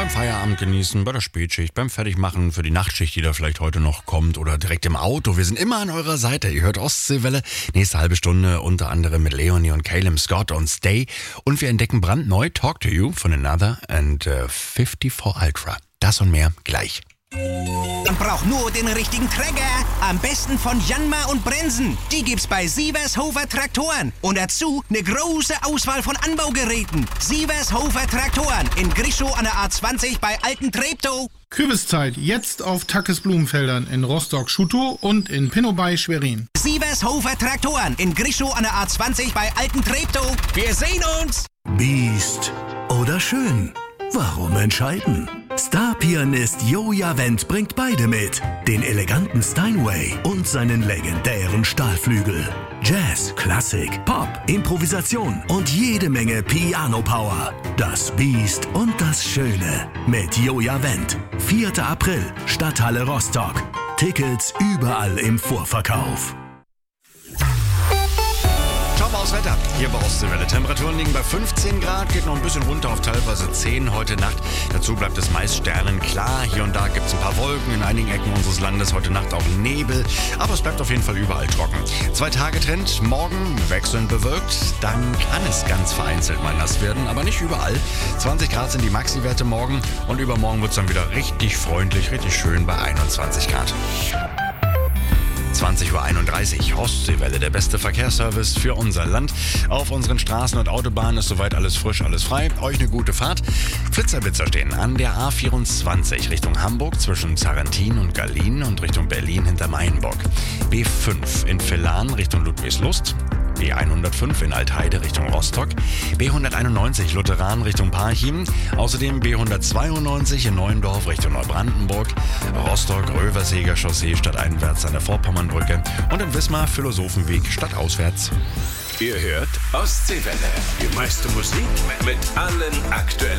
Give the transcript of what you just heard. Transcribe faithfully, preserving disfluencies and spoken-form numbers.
Feierabend genießen, bei der Spätschicht, beim Fertigmachen für die Nachtschicht, die da vielleicht heute noch kommt oder direkt im Auto. Wir sind immer an eurer Seite. Ihr hört Ostseewelle. Nächste halbe Stunde unter anderem mit Leonie und Caleb Scott und Stay. Und wir entdecken brandneu Talk to You von Another and uh, fifty-four Ultra. Das und mehr gleich. Man braucht nur den richtigen Träger. Am besten von Janma und Brensen. Die gibt's bei Sievershofer Traktoren. Und dazu eine große Auswahl von Anbaugeräten. Sievershofer Traktoren in Grischow an der A zwanzig bei Alten Treptow. Kürbiszeit jetzt auf Tackes Blumenfeldern in Rostock-Schutow und in Pinnobay Schwerin. Sievershofer Traktoren in Grischow an der A zwanzig bei Alten Treptow. Wir sehen uns! Biest oder schön? Warum entscheiden? Star-Pianist Joja Wendt bringt beide mit. Den eleganten Steinway und seinen legendären Stahlflügel. Jazz, Klassik, Pop, Improvisation und jede Menge Piano-Power. Das Biest und das Schöne mit Joja Wendt. vierter April, Stadthalle Rostock. Tickets überall im Vorverkauf. Top aus Wetter hier bei Ostseewelle. Temperaturen liegen bei fünfzehn Grad, geht noch ein bisschen runter auf teilweise zehn heute Nacht. Dazu bleibt es meist sternenklar. Hier und da gibt es ein paar Wolken, in einigen Ecken unseres Landes heute Nacht auch Nebel. Aber es bleibt auf jeden Fall überall trocken. Zwei Tage Trend, morgen wechselnd bewölkt. Dann kann es ganz vereinzelt mal nass werden, aber nicht überall. zwanzig Grad sind die Maxi-Werte morgen und übermorgen wird es dann wieder richtig freundlich, richtig schön bei einundzwanzig Grad. zwanzig Uhr einunddreißig, Ostseewelle, der beste Verkehrsservice für unser Land. Auf unseren Straßen und Autobahnen ist soweit alles frisch, alles frei. Euch eine gute Fahrt. Flitzerblitzer stehen an der A vierundzwanzig Richtung Hamburg zwischen Sarrentin und Gallien und Richtung Berlin hinter Mainburg. B fünf in Villan Richtung Ludwigslust. B hundertfünf in Altheide Richtung Rostock, B hunderteinundneunzig Lutheran Richtung Parchim, außerdem B hundertzweiundneunzig in Neuendorf Richtung Neubrandenburg, Rostock-Röverseger Chaussee stadteinwärts an der Vorpommernbrücke und in Wismar Philosophenweg stadtauswärts. Ihr hört Ostseewelle, die meiste Musik mit allen aktuellen